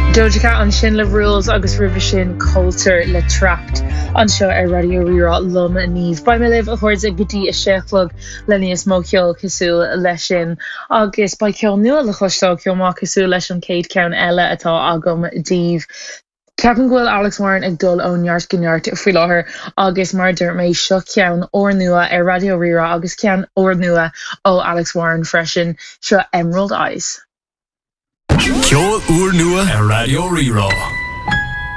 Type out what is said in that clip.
Doja an sin le rules agus rih sin culture le tracht anseo ar radio rirá lum a níos. Ba me libh a chuirde a gotí a séchlog leníos mó ceol cosú leis sin agus ba ceol nua le chustá ceolmá cosú leis an céad ceann eile atá agam díomh. Ceapan ghfuil Alex Warren ag dul ón neart gneart faoi láthair agus mar dúirt mé seo ceann ór nua ar radio rirá agus ceann ór nua ó Alex Warren freisin seo Emerald Eyes. Ceol úr nua ar radio rirá.